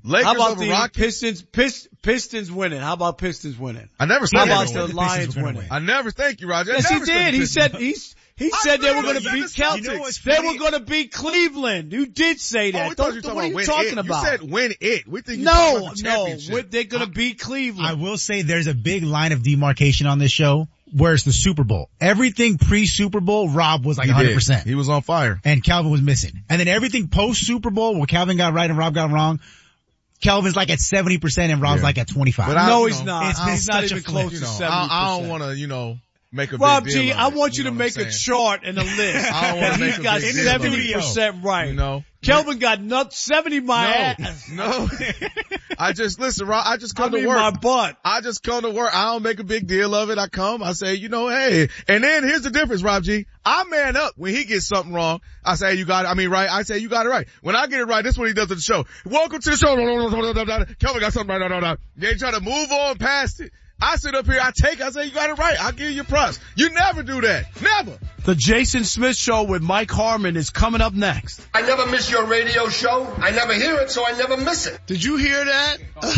Lakers How about over the Rockets? Pistons winning? How about Pistons winning? I never said How that. about the Lions winning? I never, thank you, Roger. Yes, he did. He said they were going to beat Celtics. You know what's They funny? were going to beat Cleveland. You did say that. We thought you were What are you win talking it. about? You said win it. We think you're talking about the championship. They're going to beat Cleveland. I will say there's a big line of demarcation on this show where it's the Super Bowl. Everything pre-Super Bowl, Rob was like 100%. He was on fire. And Calvin was missing. And then everything post-Super Bowl where Calvin got right and Rob got wrong, Calvin's like at 70% and Rob's like at 25. But no, he's not. It's been He's not such a even flip. close to 70%. I don't want to, make a Rob big deal G, of I it, want you to know make what a I'm saying? chart and a list. I don't want to make He's a got big deal of it. 70% right. You know? Kelvin got 70 my ass. No. Listen, Rob, I just come I mean to work. my butt. I just come to work. I don't make a big deal of it. I come, I say, hey. And then here's the difference, Rob G. I man up when he gets something wrong. I say, you got it. I mean, right? I say, you got it right. When I get it right, this is what he does to the show. Welcome to the show. Kelvin got something right. They try to move on past it. I sit up here, I say, you got it right. I'll give you props. You never do that. Never. The Jason Smith Show with Mike Harmon is coming up next. I never miss your radio show. I never hear it, so I never miss it. Did you hear that?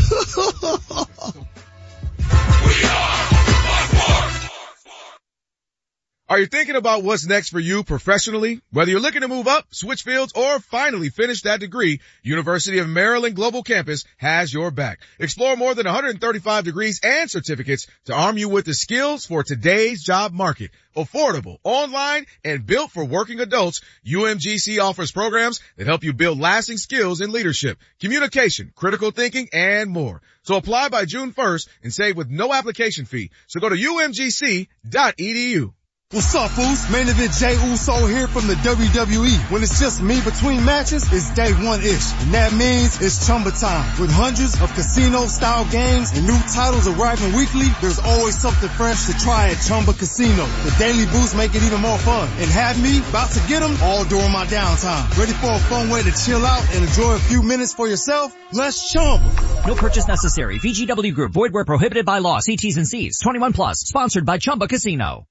Are you thinking about what's next for you professionally? Whether you're looking to move up, switch fields, or finally finish that degree, University of Maryland Global Campus has your back. Explore more than 135 degrees and certificates to arm you with the skills for today's job market. Affordable, online, and built for working adults, UMGC offers programs that help you build lasting skills in leadership, communication, critical thinking, and more. So apply by June 1st and save with no application fee. So go to umgc.edu. What's up, fools? Main event Jey Uso here from the WWE. When it's just me between matches, it's day one-ish. And that means it's Chumba time. With hundreds of casino-style games and new titles arriving weekly, there's always something fresh to try at Chumba Casino. The daily boosts make it even more fun. And have me about to get them all during my downtime. Ready for a fun way to chill out and enjoy a few minutes for yourself? Let's Chumba. No purchase necessary. VGW Group. Void where prohibited by law. See T's and C's. 21 plus. Sponsored by Chumba Casino.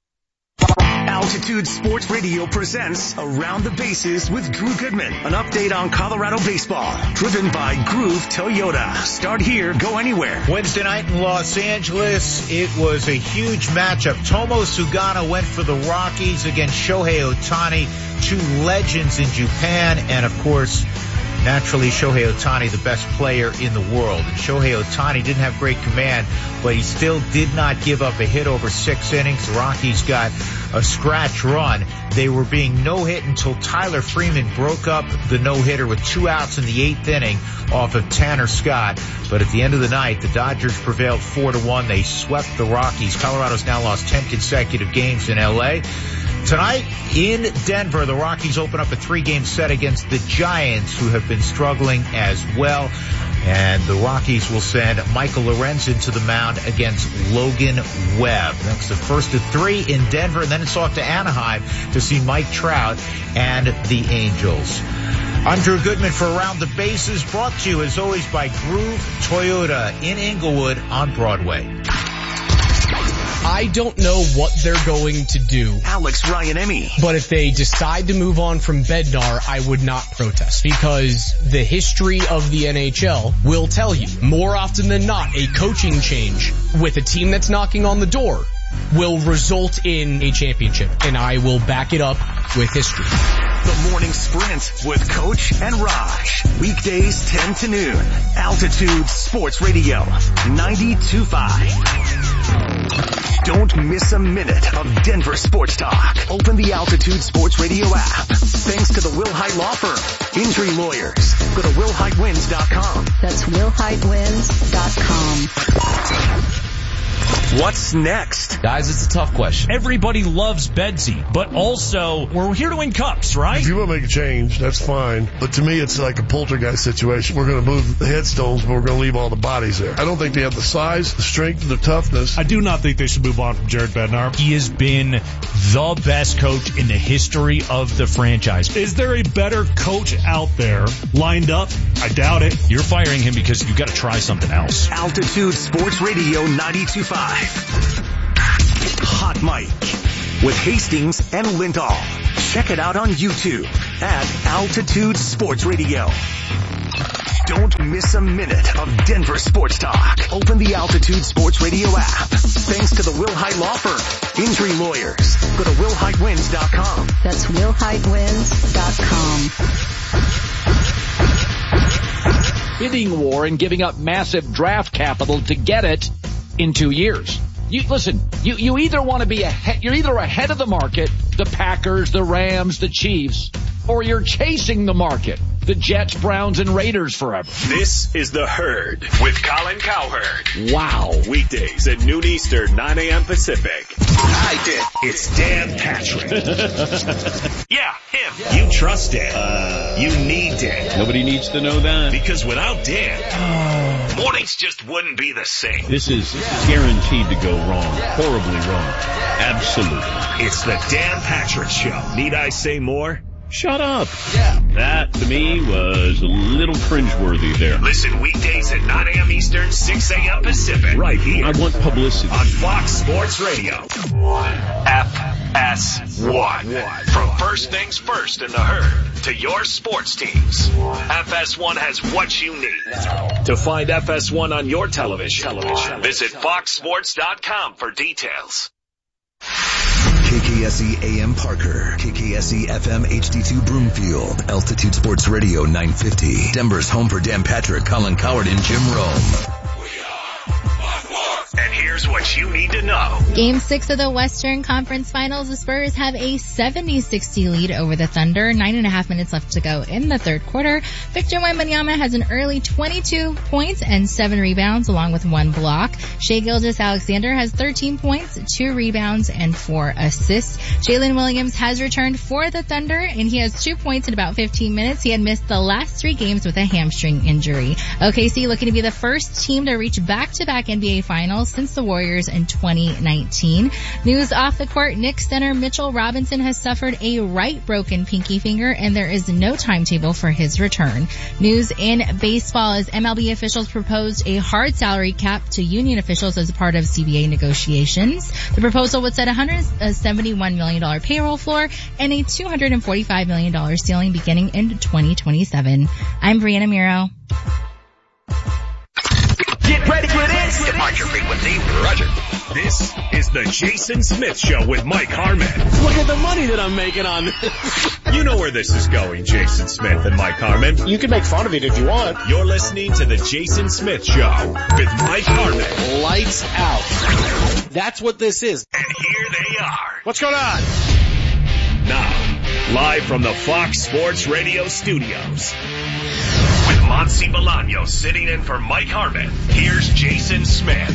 Altitude Sports Radio presents Around the Bases with Drew Goodman. An update on Colorado baseball. Driven by Groove Toyota. Start here, go anywhere. Wednesday night in Los Angeles, it was a huge matchup. Tomo Sugano went for the Rockies against Shohei Ohtani, two legends in Japan, and of course, naturally, Shohei Ohtani, the best player in the world. And Shohei Ohtani didn't have great command, but he still did not give up a hit over 6 innings. The Rockies got a scratch run. They were being no-hit until Tyler Freeman broke up the no-hitter with 2 outs in the 8th inning off of Tanner Scott. But at the end of the night, the Dodgers prevailed 4-1. They swept the Rockies. Colorado's now lost 10 consecutive games in L.A. Tonight in Denver, the Rockies open up a 3-game set against the Giants, who have been struggling as well. And the Rockies will send Michael Lorenzen to the mound against Logan Webb. That's the first of 3 in Denver, and then it's off to Anaheim to see Mike Trout and the Angels. I'm Drew Goodman for Around the Bases, brought to you as always by Groove Toyota in Inglewood on Broadway. I don't know what they're going to do. Alex Ryan-Emmy. But if they decide to move on from Bednar, I would not protest, because the history of the NHL will tell you more often than not a coaching change with a team that's knocking on the door will result in a championship, and I will back it up with history. The Morning Sprint with Coach and Raj. Weekdays 10 to noon. Altitude Sports Radio 92.5. Don't miss a minute of Denver sports talk. Open the Altitude Sports Radio app. Thanks to the Will Hite Law Firm. Injury lawyers. Go to willhitewins.com. That's willhitewins.com. What's next? Guys, it's a tough question. Everybody loves Bedsy, but also we're here to win cups, right? If you want to make a change, that's fine. But to me, it's like a poltergeist situation. We're going to move the headstones, but we're going to leave all the bodies there. I don't think they have the size, the strength, the toughness. I do not think they should move on from Jared Bednar. He has been the best coach in the history of the franchise. Is there a better coach out there lined up? I doubt it. You're firing him because you got to try something else. Altitude Sports Radio 92.5. Hot Mic with Hastings and Lindahl. Check it out on YouTube at Altitude Sports Radio. Don't miss a minute of Denver sports talk. Open the Altitude Sports Radio app. Thanks to the Wilhite Law Firm. Injury lawyers. Go to WilhiteWins.com. That's WilhiteWins.com. Bidding war and giving up massive draft capital to get it in 2 years. You either want to be you're either ahead of the market, the Packers, the Rams, the Chiefs, or you're chasing the market, the Jets, Browns, and Raiders forever. This is The Herd with Colin Cowherd. Wow. Weekdays at noon Eastern, 9 a.m. Pacific. I did. It's Dan Patrick. Yeah, him. You trust Dan. You need Dan. Nobody needs to know that. Because without Dan, mornings just wouldn't be the same. This is guaranteed to go wrong. Horribly wrong. Absolutely. It's the Dan Patrick Show. Need I say more? Shut up. Yeah. That, to me, was a little cringeworthy there. Listen weekdays at 9 a.m. Eastern, 6 a.m. Pacific. Right here. I want publicity. On Fox Sports Radio. FS1. From first things first in The Herd to your sports teams. FS1 has what you need. To find FS1 on your television, visit foxsports.com for details. KKSE AM Parker, KKSE FM HD2 Broomfield, Altitude Sports Radio 950, Denver's home for Dan Patrick, Colin Cowherd, and Jim Rome. And here's what you need to know. Game 6 of the Western Conference Finals, the Spurs have a 70-60 lead over the Thunder. 9.5 minutes left to go in the third quarter. Victor Wembanyama has an early 22 points and 7 rebounds along with 1 block. Shai Gilgeous-Alexander has 13 points, 2 rebounds, and 4 assists. Jalen Williams has returned for the Thunder, and he has 2 points in about 15 minutes. He had missed the last 3 games with a hamstring injury. OKC looking to be the first team to reach back-to-back NBA Finals since the Warriors in 2019. News off the court, Knicks center Mitchell Robinson has suffered a right broken pinky finger, and there is no timetable for his return. News in baseball as MLB officials proposed a hard salary cap to union officials as a part of CBA negotiations. The proposal would set a $171 million payroll floor and a $245 million ceiling beginning in 2027. I'm Brianna Miro. Get ready for this. Departure frequency, Roger. This is the Jason Smith Show with Mike Harmon. Look at the money that I'm making on this. You know where this is going, Jason Smith and Mike Harmon. You can make fun of it if you want. You're listening to the Jason Smith Show with Mike Harmon. Lights out. That's what this is. And here they are. What's going on? Now, live from the Fox Sports Radio studios. With Monsi Bolaños sitting in for Mike Harmon, here's Jason Smith.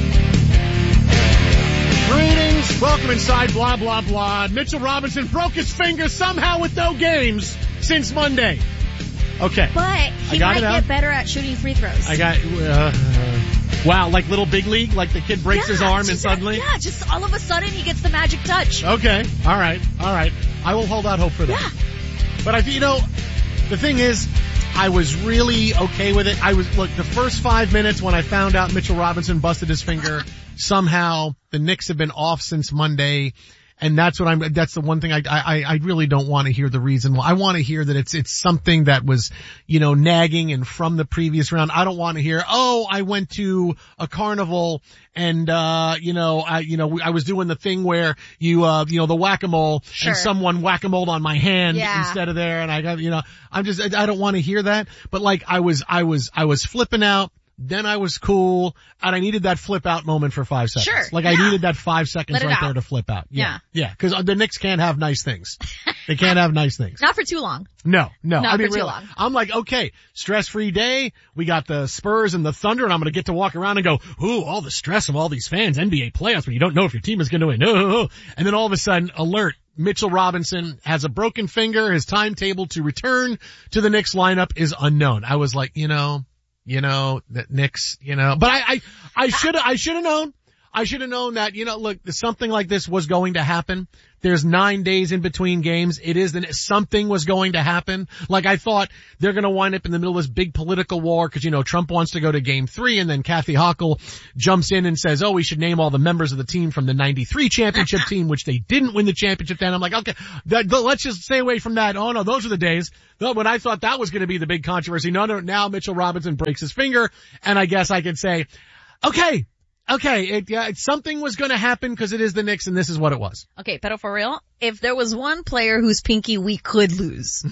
Greetings. Welcome inside, blah, blah, blah. Mitchell Robinson broke his finger somehow with no games since Monday. Okay. But he might get better at shooting free throws. Wow, like Little Big League? Like the kid breaks his arm and suddenly? Yeah, just all of a sudden he gets the magic touch. Okay. All right. I will hold out hope for that. Yeah. But the thing is, I was really okay with it. The first 5 minutes when I found out Mitchell Robinson busted his finger, somehow the Knicks have been off since Monday. And that's the one thing I really don't want to hear the reason why. I want to hear that it's something that was, nagging and from the previous round. I don't want to hear, I went to a carnival and, I was doing the thing where the whack-a-mole and someone whack-a-moled on my hand instead of there. And I got, I don't want to hear that. But I was flipping out. Then I was cool, and I needed that flip out moment for 5 seconds. Sure. I needed that 5 seconds right there to flip out. Yeah. Cause the Knicks can't have nice things. They can't have nice things. Not for too long. No. Not for too long. I'm like, okay, stress-free day. We got the Spurs and the Thunder, and I'm gonna get to walk around and go, ooh, all the stress of all these fans, NBA playoffs, but you don't know if your team is gonna win. And then all of a sudden, alert. Mitchell Robinson has a broken finger. His timetable to return to the Knicks lineup is unknown. I was like, that Knicks, but I should have known. I should have known that, look, something like this was going to happen. There's 9 days in between games. Something was going to happen. Like I thought they're going to wind up in the middle of this big political war because, Trump wants to go to game 3 and then Kathy Hochul jumps in and says, we should name all the members of the team from the 93 championship team, which they didn't win the championship then. I'm like, okay, let's just stay away from that. Oh no, those are the days. When I thought that was going to be the big controversy. No, now Mitchell Robinson breaks his finger and I guess I could say, okay, something was going to happen because it is the Knicks and this is what it was. Okay, pero for real, if there was one player whose pinky we could lose,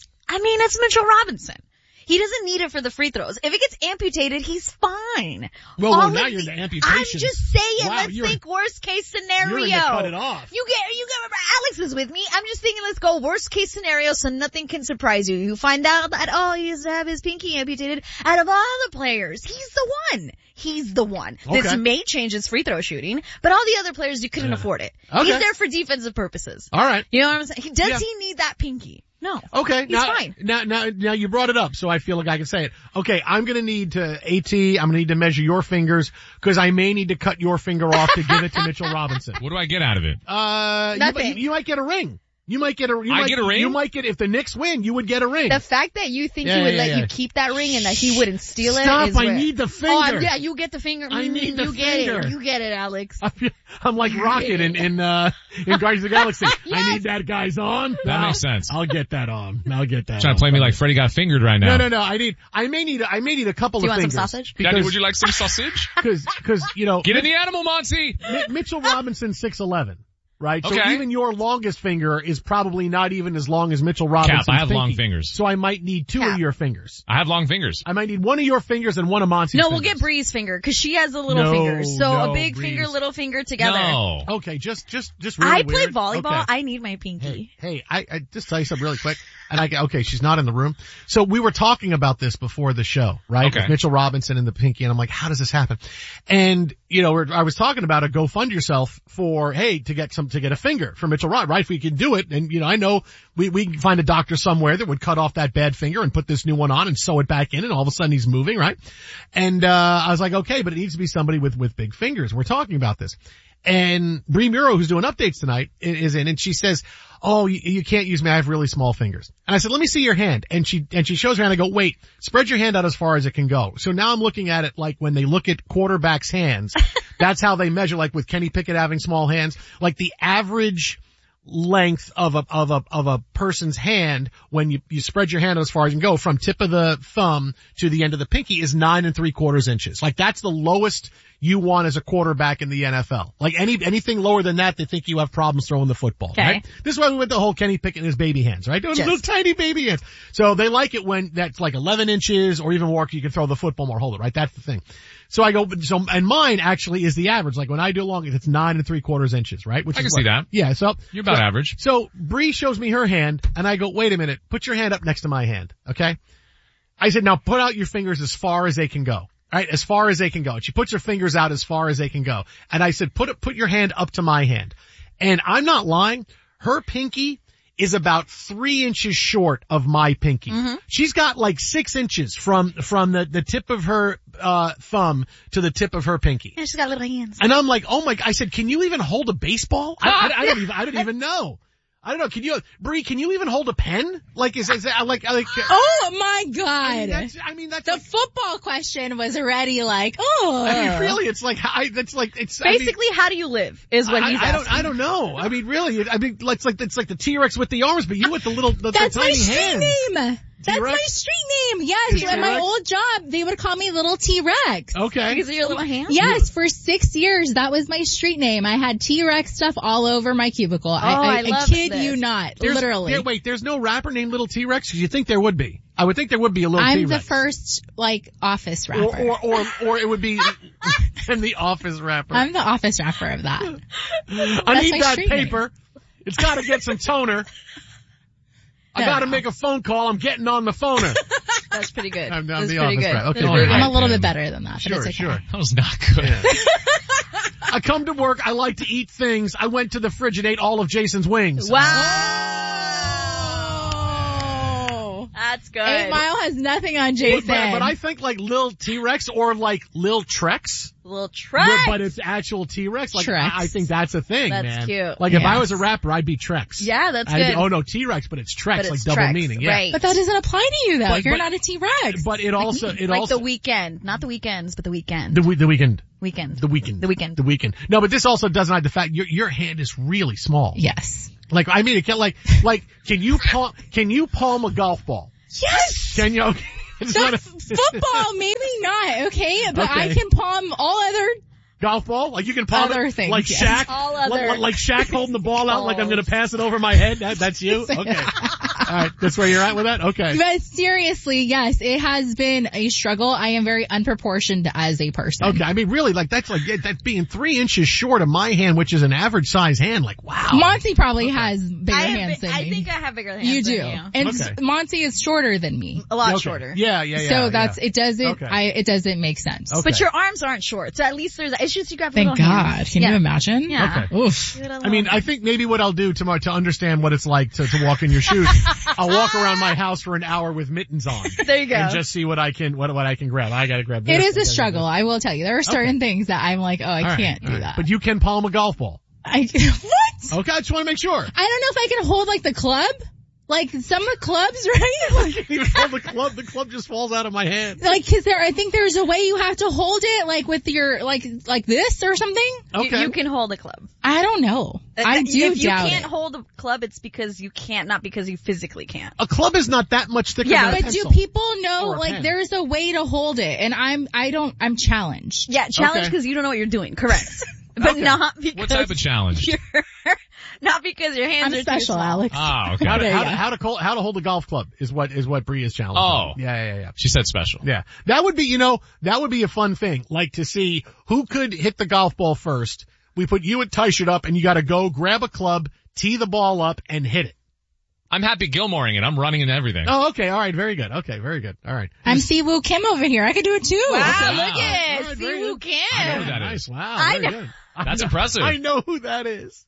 it's Mitchell Robinson. He doesn't need it for the free throws. If it gets amputated, he's fine. Well, now you're in the amputation. I'm just saying, wow, let's think worst case scenario. You're going to cut it off. You get, remember Alex is with me. I'm just thinking, let's go worst case scenario so nothing can surprise you. You find out that, he has to have his pinky amputated. Out of all the players, he's the one. He's the one. Okay. This may change his free throw shooting, but all the other players, you couldn't afford it. Okay. He's there for defensive purposes. All right. You know what I'm saying? Does he need that pinky? No. Okay. He's fine. Now you brought it up, so I feel like I can say it. Okay, I'm gonna need to I'm gonna need to measure your fingers, cause I may need to cut your finger off to give it to Mitchell Robinson. What do I get out of it? Nothing. You might get a ring. You might get a ring. You might get, if the Knicks win, you would get a ring. The fact that you think he would let you keep that ring and that he wouldn't steal it is I need the finger. Oh, you get the finger. I need the finger. finger. You get it, Alex. I'm like Rocket in Guardians of the Galaxy. Yes. I need that guy's on. That makes sense. I'll get that on. Trying to play me like Freddie got fingered right now. No. I may need a couple of fingers. Do you want some sausage? Daddy, would you like some sausage? Cause, get in the animal, Monty! Mitchell Robinson 6'11". Right? Okay. So even your longest finger is probably not even as long as Mitchell Robinson's Cap, I have pinky. long fingers. So I might need two of your fingers. I have long fingers. I might need one of your fingers and one of Monty's No, fingers. we'll get Bree's finger, cause she has a little finger. So a big Breeze. finger, little finger together. No. Okay, just really I play weird. volleyball. Okay. I need my pinky. Hey, I just tell you something really quick. And she's not in the room. So we were talking about this before the show, right? Okay. With Mitchell Robinson and the pinky, and I'm like, how does this happen? And, I was talking about a go fund yourself for, to get a finger for Mitchell Robinson, right? If we can do it, and I know we can find a doctor somewhere that would cut off that bad finger and put this new one on and sew it back in, and all of a sudden he's moving, right? And, I was like, okay, but it needs to be somebody with big fingers. We're talking about this. And Bree Muro, who's doing updates tonight, is in, and she says, oh, you can't use me. I have really small fingers. And I said, let me see your hand. And she shows her hand. I go, wait, spread your hand out as far as it can go. So now I'm looking at it like when they look at quarterbacks' hands, that's how they measure, like with Kenny Pickett having small hands, like the average length of a person's hand when you spread your hand as far as you can go from tip of the thumb to the end of the pinky is 9 3/4 inches. Like that's the lowest you want as a quarterback in the NFL. Like anything lower than that, they think you have problems throwing the football, right? This is why we went the whole Kenny Pickett and his baby hands, right? Those little tiny baby hands. So they like it when that's like 11 inches or even more, you can throw the football more, hold it, right? That's the thing. So I go, and mine actually is the average. Like when I do long, it's 9 3/4 inches, right? Which I can see that. Yeah, so. You're about average. So Bree shows me her hand and I go, wait a minute, put your hand up next to my hand, okay? I said, now put out your fingers as far as they can go. Right, as far as they can go. And she puts her fingers out as far as they can go. And I said, put your hand up to my hand. And I'm not lying. Her pinky is about 3 inches short of my pinky. Mm-hmm. She's got like 6 inches from the tip of her, thumb to the tip of her pinky. Yeah, she's got little hands. And I'm like, oh my, I said, can you even hold a baseball? I don't even know. I don't know. Bree, can you even hold a pen? Like, is like? Oh my God. That's the football question was already like, oh. I mean, really, it's like, basically, how do you live is what he's asking. I don't know. I mean, really, it's like the T-Rex with the arms, but you with the little, the That's tiny my street hands. name. That's my street name. Yes, at my old job, they would call me Little T-Rex. Okay. Because of your little hands? Yes, for 6 years, that was my street name. I had T-Rex stuff all over my cubicle. I kid you not, literally. Wait, there's no rapper named Little T-Rex? Because you think there would be. I would think there would be a Little T-Rex. I'm the first, office rapper. Or it would be and the office rapper. I'm the office rapper of that. I need that paper. Name. It's gotta get some toner. I gotta make a phone call. I'm getting on the phoner. That's pretty good. I'm That's the pretty office good. rapper. Okay. I'm a little bit better than that, but it's okay. Sure. That was not good. Yeah. I come to work. I like to eat things. I went to the fridge and ate all of Jason's wings. Wow. That's good. 8 Mile has nothing on Jason. But I think like Lil T-Rex or like Lil Trex. Little Trex. But it's actual T-Rex. Like, Trex. I think that's a thing, That's man. cute. Like, if I was a rapper, I'd be Trex. Yeah, that's I'd be, good. oh no, T-Rex, but it's Trex, But like it's double Trex, meaning. Yeah. right. But that doesn't apply to you though. But- You're but- not a T-Rex. But it also, Like the weekend. Not the weekends, but the weekend. the weekend. Weekend. The weekend. The weekend. The weekend. No, but this also doesn't hide the fact your hand is really small. Yes. Like, I mean, it can can you palm a golf ball? Yes! Can you? It's not a Football, maybe not, okay? But Okay. I can palm all other golf ball? Like you can palm Other it? things, Like yes. Shaq? All other Like Shaq holding the ball out like I'm gonna pass it over my head? That's you? Okay. Alright, that's where you're at with that? Okay. But seriously, yes, it has been a struggle. I am very unproportioned as a person. Okay, I mean really, that's being 3 inches short of my hand, which is an average size hand, like wow. Monty probably has bigger hands than me. I think I have bigger hands You than do. you. And Okay. Monty is shorter than me. A lot Okay. shorter. Yeah. So that's, it doesn't, Okay. it doesn't make sense. Okay. But your arms aren't short, so at least it's just you got Thank little God. hands. Can Yeah. you imagine? Yeah. Okay. Oof. I mean, I think maybe what I'll do tomorrow to understand what it's like to walk in your shoes, I'll walk around my house for an hour with mittens on. There you go. And just see what I can grab. I gotta grab this. It is I a gotta struggle. grab I will tell you. There are certain things that I'm like, oh, I this. All right, can't all do right. that. But you can palm a golf ball. What? Okay, I just want to make sure. I don't know if I can hold like the club. Like some of the clubs, right? I can't even hold the club. The club just falls out of my hand. Like, cause I think there's a way you have to hold it, like with your, like this or something. Okay. You can hold a club. I don't know. I do If you doubt can't it. hold a club, it's because you can't, not because you physically can't. A club is not that much thicker Yeah, than a But do pencil. people know, Or a like, pen. there's a way to hold it, and I'm challenged. Yeah, challenge Okay. because you don't know what you're doing. Correct. But Okay. not because What type of challenge? not because your hands I'm are special, too small. Alex. Ah, okay. How There you go. to hold a golf club is what Bree is challenging. Oh. Yeah. She said special. Yeah. That would be a fun thing, like to see who could hit the golf ball first. We put you at tie-shirt up and you gotta go grab a club, tee the ball up and hit it. I'm Happy Gilmoreing it. I'm running and everything. Oh, okay. All right. Very good. Okay. Very good. All right. I'm Siwoo Kim over here. I could do it too. Wow, Wow. look at All it. right, See very who good. I know who can. that Nice. is. Wow. I Very know. good. That's impressive. I know who that is.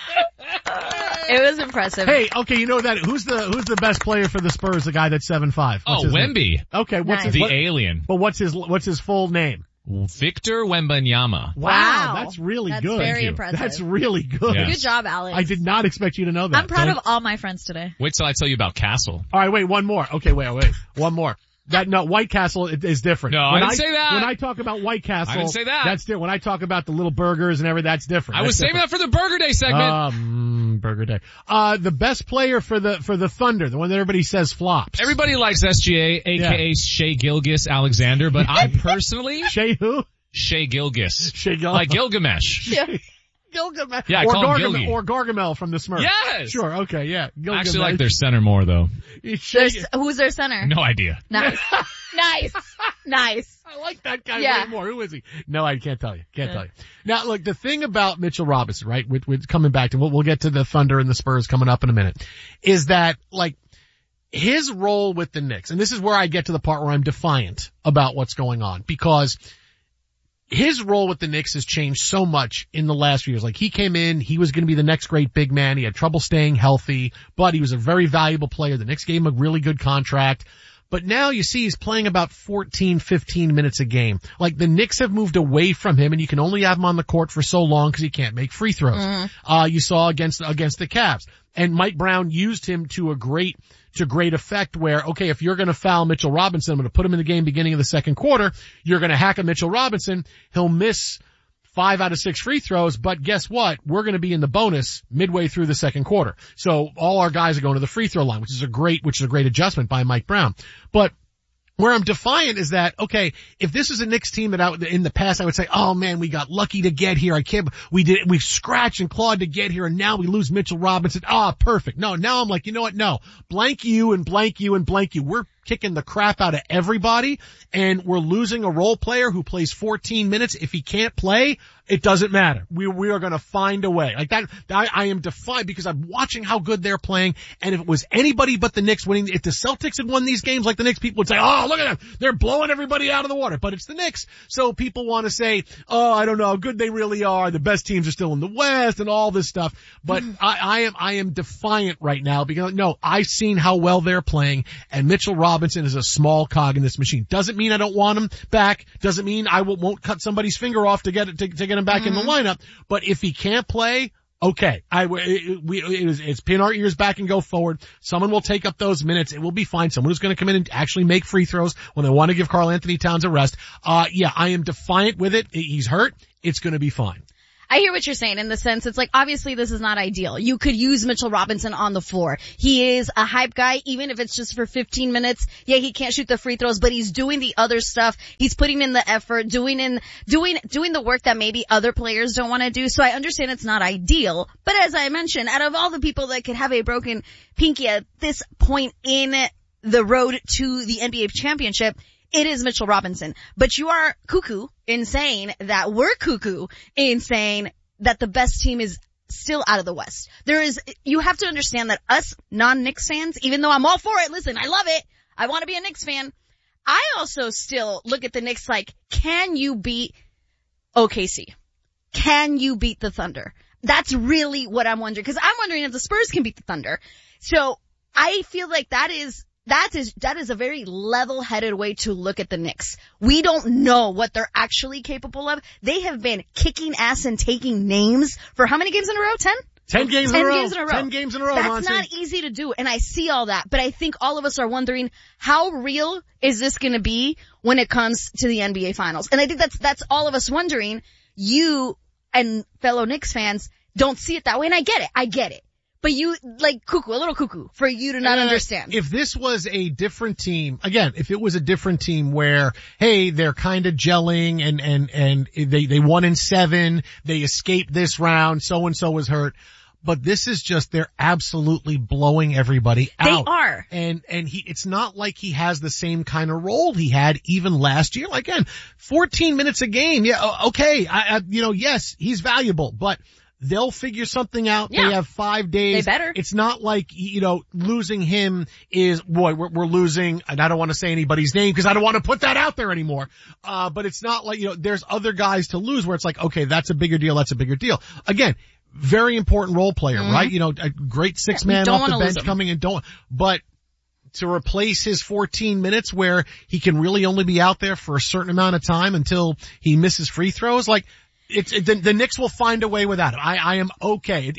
It was impressive. Hey, okay, you know that who's the best player for the Spurs? The guy that's 7'5". Oh, Wemby. Okay, what's Nice. his, The alien. but what's his full name? Victor Wembanyama. Wow. That's really That's good. very Thank you. impressive. That's really good. Yeah. Good job, Alex. I did not expect you to know that. I'm proud Don't- of all my friends today. Wait till I tell you about Castle. All right, wait, one more. Okay, wait, one more. White Castle is different. No, I didn't say that. When I talk about White Castle, I didn't say that. That's different. When I talk about the little burgers and everything, that's different. I was saving that for the Burger Day segment. Burger Day. The best player for the Thunder, the one that everybody says flops. Everybody likes SGA, aka Shea Gilgeous Alexander, but I personally Shea who? Shea Gilgeous. Shea Gil- Like Gilgamesh. Gilgamesh. Yeah, I or call him Gilgy. Or Gargamel from the Smurfs. Yes! Sure, okay, yeah. I Gilgamesh. actually like their center more though. Who's their center? No idea. Nice. Nice. I like that guy Yeah. way more. Who is he? No, I can't tell you. Can't tell you. Now, look, the thing about Mitchell Robinson, right, with coming back to, we'll get to the Thunder and the Spurs coming up in a minute, is that, like, his role with the Knicks, and this is where I get to the part where I'm defiant about what's going on, because his role with the Knicks has changed so much in the last few years. Like, he came in, he was going to be the next great big man. He had trouble staying healthy, but he was a very valuable player. The Knicks gave him a really good contract. But now you see he's playing about 14, 15 minutes a game. Like, the Knicks have moved away from him, and you can only have him on the court for so long because he can't make free throws. You saw against the Cavs. And Mike Brown used him to great effect where, okay, if you're going to foul Mitchell Robinson, I'm going to put him in the game beginning of the second quarter. You're going to hack at Mitchell Robinson. He'll miss 5 out of 6 free throws, but guess what? We're going to be in the bonus midway through the second quarter. So all our guys are going to the free throw line, which is a great adjustment by Mike Brown. But where I'm defiant is that, okay, if this is a Knicks team that in the past I would say, oh man, we got lucky to get here. We've scratched and clawed to get here and now we lose Mitchell Robinson. Perfect. No, now I'm like, you know what? No. Blank you and blank you and blank you. We're kicking the crap out of everybody and we're losing a role player who plays 14 minutes. If he can't play, it doesn't matter. We are going to find a way. Like that, I am defiant because I'm watching how good they're playing. And if it was anybody but the Knicks winning, if the Celtics had won these games like the Knicks, people would say, oh, look at them. They're blowing everybody out of the water. But it's the Knicks. So people want to say, oh, I don't know how good they really are. The best teams are still in the West and all this stuff. But I am defiant right now because no, I've seen how well they're playing and Mitchell Robinson Robinson is a small cog in this machine. Doesn't mean I don't want him back. Doesn't mean I won't cut somebody's finger off to get him back in the lineup. But if he can't play, okay, it's pin our ears back and go forward. Someone will take up those minutes. It will be fine. Someone who's going to come in and actually make free throws when they want to give Karl Anthony Towns a rest. Yeah, I am defiant with it. He's hurt. It's going to be fine. I hear what you're saying in the sense it's like, obviously this is not ideal. You could use Mitchell Robinson on the floor. He is a hype guy, even if it's just for 15 minutes. Yeah, he can't shoot the free throws, but he's doing the other stuff. He's putting in the effort, doing the work that maybe other players don't want to do. So I understand it's not ideal. But as I mentioned, out of all the people that could have a broken pinky at this point in the road to the NBA championship, it is Mitchell Robinson. But you are cuckoo in saying that we're cuckoo in saying that the best team is still out of the West. You have to understand that us non-Knicks fans, even though I'm all for it, listen, I love it. I want to be a Knicks fan. I also still look at the Knicks like, can you beat OKC? Can you beat the Thunder? That's really what I'm wondering, because I'm wondering if the Spurs can beat the Thunder. So I feel like that is a very level-headed way to look at the Knicks. We don't know what they're actually capable of. They have been kicking ass and taking names for how many games in a row? 10? 10 games in a row. 10 games in a row. That's not easy to do, and I see all that. But I think all of us are wondering, how real is this going to be when it comes to the NBA Finals? And I think that's all of us wondering. You and fellow Knicks fans don't see it that way, and I get it. But you, like, a little cuckoo for you to not understand. If this was a different team, again, if it was a different team where, hey, they're kind of gelling and they won in 7, they escaped this round, so-and-so was hurt. But this is just, they're absolutely blowing everybody out. They are. And it's not like he has the same kind of role he had even last year. Like, again, 14 minutes a game. Yeah, okay. Yes, he's valuable, but they'll figure something out. Yeah. They have 5 days. They better. It's not like, losing him is, boy, we're losing, and I don't want to say anybody's name because I don't want to put that out there anymore. But it's not like, there's other guys to lose where it's like, okay, that's a bigger deal. Again, very important role player, right? A great 6-man off the bench coming in, but to replace his 14 minutes where he can really only be out there for a certain amount of time until he misses free throws, like, the Knicks will find a way without it. I am okay.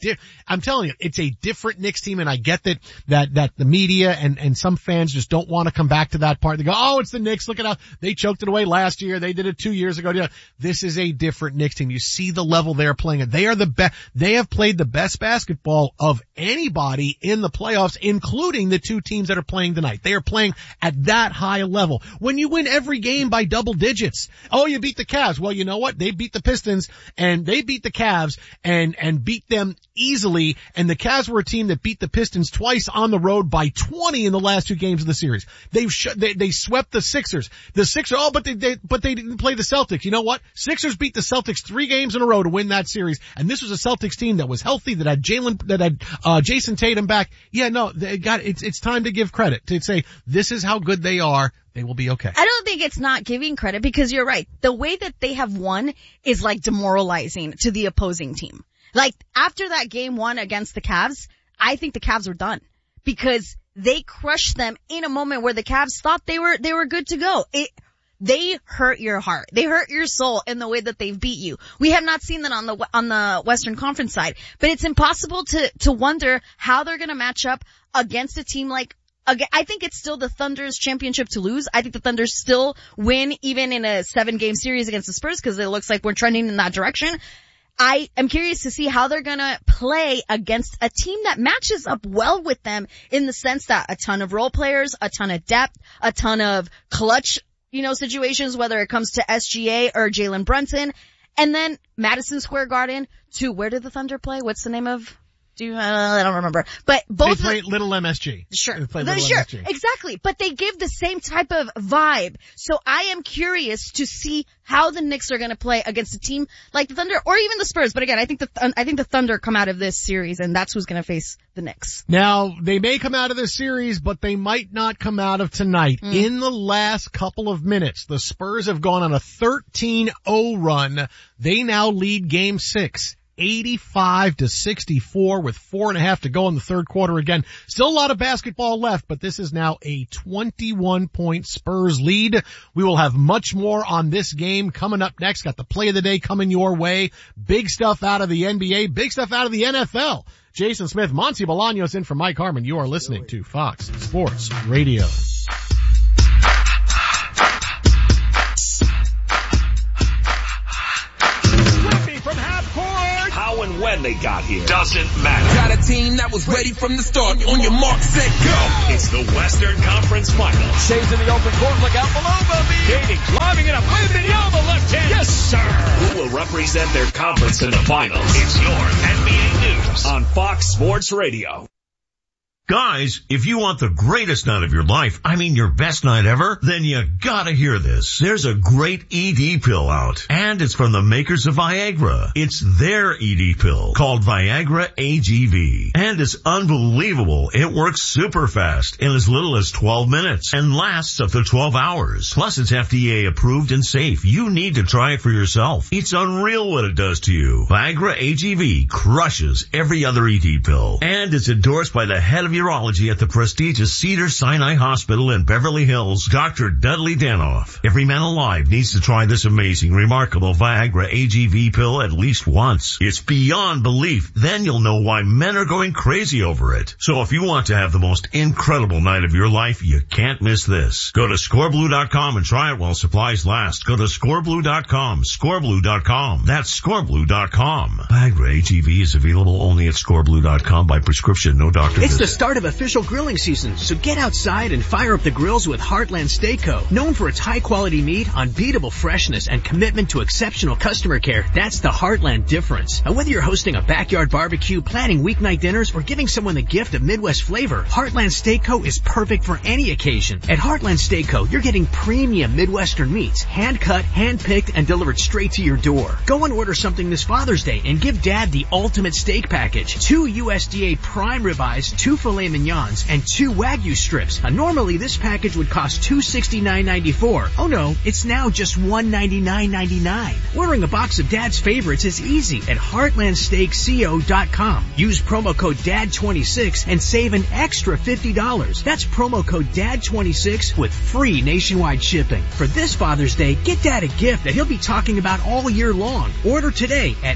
I'm telling you, it's a different Knicks team, and I get that the media and some fans just don't want to come back to that part. They go, oh, it's the Knicks. Look at how they choked it away last year. They did it 2 years ago. This is a different Knicks team. You see the level they're playing at. They are the best. They have played the best basketball of anybody in the playoffs, including the 2 teams that are playing tonight. They are playing at that high level. When you win every game by double digits, oh, you beat the Cavs. Well, you know what? They beat the Pistons and they beat the Cavs and beat them easily. And the Cavs were a team that beat the Pistons twice on the road by 20 in the last 2 games of the series. They swept the Sixers. The Sixers, but they didn't play the Celtics. You know what? Sixers beat the Celtics 3 games in a row to win that series. And this was a Celtics team that was healthy, that had Jason Tatum back. Yeah, no, it's time to give credit to say this is how good they are. They will be okay. I don't think it's not giving credit because you're right. The way that they have won is like demoralizing to the opposing team. Like after that game 1 against the Cavs, I think the Cavs were done because they crushed them in a moment where the Cavs thought they were good to go. They hurt your heart. They hurt your soul in the way that they've beat you. We have not seen that on the Western Conference side, but it's impossible to wonder how they're going to match up against a team like. I think it's still the Thunder's championship to lose. I think the Thunder still win even in a 7-game series against the Spurs because it looks like we're trending in that direction. I am curious to see how they're gonna play against a team that matches up well with them in the sense that a ton of role players, a ton of depth, a ton of clutch, situations, whether it comes to SGA or Jalen Brunson. And then Madison Square Garden to where did the Thunder play? What's the name of? I don't remember. But both they play Little MSG. Sure. MSG. Exactly. But they give the same type of vibe. So I am curious to see how the Knicks are going to play against a team like the Thunder or even the Spurs. But again, I think the Thunder come out of this series and that's who's going to face the Knicks. Now, they may come out of this series, but they might not come out of tonight. In the last couple of minutes, the Spurs have gone on a 13-0 run. They now lead Game 6. 85-64 with 4.5 to go in the third quarter again. Still a lot of basketball left, but this is now a 21-point Spurs lead. We will have much more on this game coming up next. Got the play of the day coming your way. Big stuff out of the NBA, big stuff out of the NFL. Jason Smith, Monty Bolaños in for Mike Harmon. You are listening to Fox Sports Radio. From half court. How and when they got here doesn't matter. Got a team that was ready from the start. On your mark, set, go. It's the Western Conference Finals. Shays in the open court. Look out below, Bobby. Kading driving it up. Wembanyama the left hand. Yes, sir. Who will represent their conference in the finals? It's your NBA News on Fox Sports Radio. Guys, if you want the greatest night of your life, I mean your best night ever, then you gotta hear this. There's a great ED pill out, and it's from the makers of Viagra. It's their ED pill called Viagra AGV, and it's unbelievable. It works super fast in as little as 12 minutes and lasts up to 12 hours. Plus, it's FDA approved and safe. You need to try it for yourself. It's unreal what it does to you. Viagra AGV crushes every other ED pill, and it's endorsed by the head of urology at the prestigious Cedars-Sinai Hospital in Beverly Hills, Dr. Dudley Danoff. Every man alive needs to try this amazing, remarkable Viagra AGV pill at least once. It's beyond belief. Then you'll know why men are going crazy over it. So if you want to have the most incredible night of your life, you can't miss this. Go to scoreblue.com and try it while supplies last. Go to scoreblue.com, scoreblue.com. That's scoreblue.com. Viagra AGV is available only at scoreblue.com by prescription, no doctor It's visit. the start of official grilling season, so get outside and fire up the grills with Heartland Steak Co. Known for its high-quality meat, unbeatable freshness, and commitment to exceptional customer care, that's the Heartland difference. And whether you're hosting a backyard barbecue, planning weeknight dinners, or giving someone the gift of Midwest flavor, Heartland Steak Co. is perfect for any occasion. At Heartland Steak Co., you're getting premium Midwestern meats, hand-cut, hand-picked, and delivered straight to your door. Go and order something this Father's Day and give Dad the ultimate steak package. 2 USDA prime ribeyes, 2 filet mignons, and 2 Wagyu strips. Normally, this package would cost $269.94. Oh no, it's now just $199.99. Ordering a box of Dad's favorites is easy at heartlandsteakco.com. Use promo code DAD26 and save an extra $50. That's promo code DAD26 with free nationwide shipping. For this Father's Day, get Dad a gift that he'll be talking about all year long. Order today at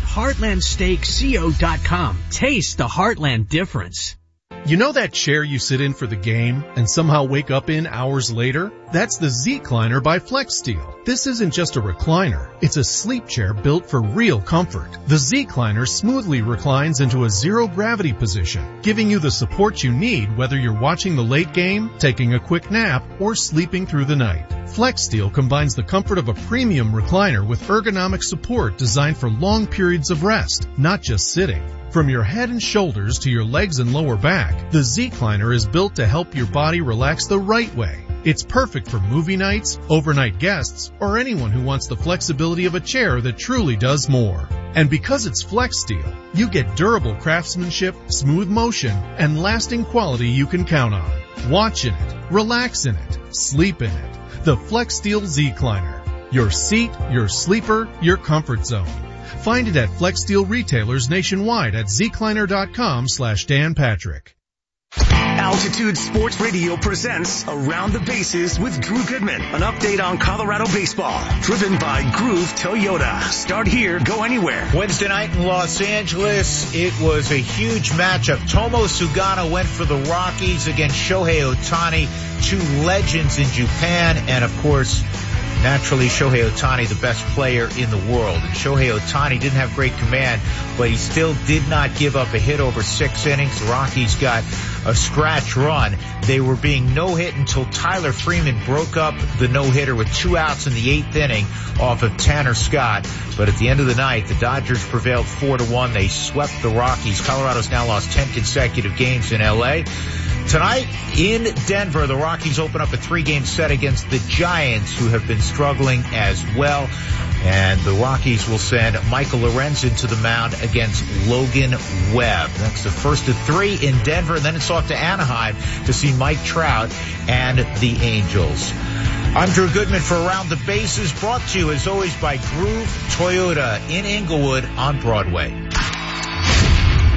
heartlandsteakco.com. Taste the Heartland difference. You know that chair you sit in for the game and somehow wake up in hours later? That's the Z-Cliner by FlexSteel. This isn't just a recliner. It's a sleep chair built for real comfort. The Z-Cliner smoothly reclines into a zero-gravity position, giving you the support you need whether you're watching the late game, taking a quick nap, or sleeping through the night. FlexSteel combines the comfort of a premium recliner with ergonomic support designed for long periods of rest, not just sitting. From your head and shoulders to your legs and lower back, the Z-Cliner is built to help your body relax the right way. It's perfect for movie nights, overnight guests, or anyone who wants the flexibility of a chair that truly does more. And because it's FlexSteel, you get durable craftsmanship, smooth motion, and lasting quality you can count on. Watch in it, relax in it, sleep in it. The FlexSteel Z-Cliner. Your seat, your sleeper, your comfort zone. Find it at FlexSteel retailers nationwide at zcliner.com/Dan Patrick. Altitude Sports Radio presents Around the Bases with Drew Goodman. An update on Colorado baseball. Driven by Groove Toyota. Start here, go anywhere. Wednesday night in Los Angeles, it was a huge matchup. Tomo Sugano went for the Rockies against Shohei Ohtani, 2 legends in Japan, and of course, naturally, Shohei Ohtani, the best player in the world. And Shohei Ohtani didn't have great command, but he still did not give up a hit over 6 innings. The Rockies got a scratch run. They were being no-hit until Tyler Freeman broke up the no-hitter with 2 outs in the 8th inning off of Tanner Scott. But at the end of the night, the Dodgers prevailed 4-1. They swept the Rockies. Colorado's now lost 10 consecutive games in L.A. Tonight in Denver, the Rockies open up a 3-game set against the Giants, who have been struggling as well. And the Rockies will send Michael Lorenzen to the mound against Logan Webb. That's the first of 3 in Denver, and then it's off to Anaheim to see Mike Trout and the Angels. I'm Drew Goodman for Around the Bases, brought to you as always by Groove Toyota in Inglewood on Broadway.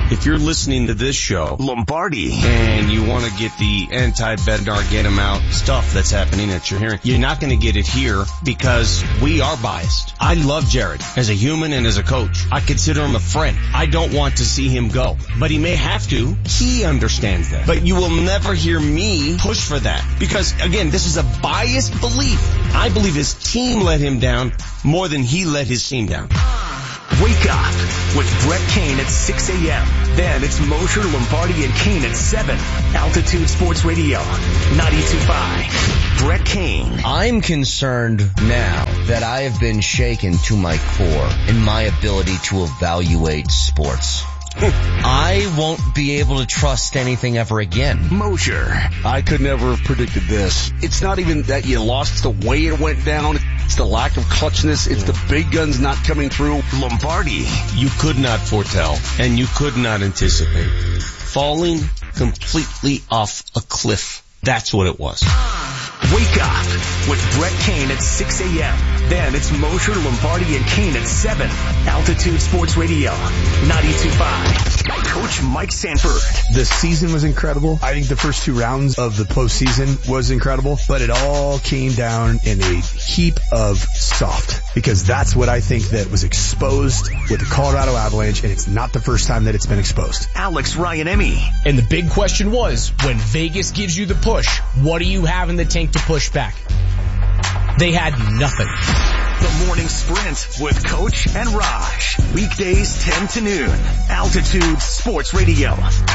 If you're listening to this show, Lombardi, and you want to get the anti-Bednar, get him out stuff that's happening that you're hearing, you're not going to get it here because we are biased. I love Jared as a human and as a coach. I consider him a friend. I don't want to see him go, but he may have to. He understands that. But you will never hear me push for that because, again, this is a biased belief. I believe his team let him down more than he let his team down. Wake up with Brett Kane at 6 a.m. Then it's Mosher, Lombardi, and Kane at 7. Altitude Sports Radio, 92.5. Brett Kane. I'm concerned now that I have been shaken to my core in my ability to evaluate sports. I won't be able to trust anything ever again. Mosher. I could never have predicted this. It's not even that you lost, it's the way it went down. It's the lack of clutchness. It's the big guns not coming through. Lombardi. You could not foretell, and you could not anticipate. Falling completely off a cliff. That's what it was. Wake up with Brett Kane at 6 a.m. Then it's Mosher, Lombardi, and Kane at 7. Altitude Sports Radio, 92.5. Coach Mike Sanford. The season was incredible. I think the first 2 rounds of the postseason was incredible, but it all came down in a heap of soft because that's what I think that was exposed with the Colorado Avalanche, and it's not the first time that it's been exposed. Alex Ryan-Emmy. And the big question was, when Vegas gives you the push, what do you have in the tank to push back? They had nothing. The Morning Sprint with Coach and Raj. Weekdays 10 to noon. Altitude Sports Radio,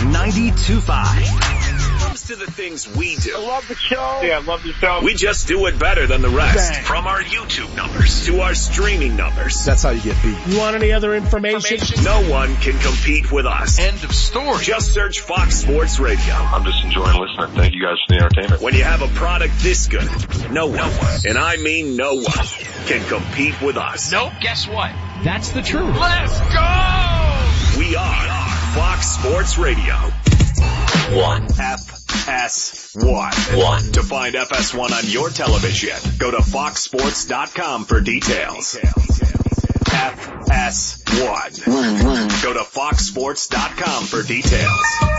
92.5. Comes to the things we do. I love the show. Yeah, I love the show. We just do it better than the rest. Bang. From our YouTube numbers to our streaming numbers. That's how you get beat. You want any other information? No one can compete with us. End of story. Just search Fox Sports Radio. I'm just enjoying listening. Thank you guys for the entertainment. When you have a product this good, no one, and I mean no one, can compete with us. Nope, guess what? That's the truth. Let's go! We are Fox Sports Radio. 1. FS1. To find FS1 on your television, go to foxsports.com for details. FS1. Go to foxsports.com for details.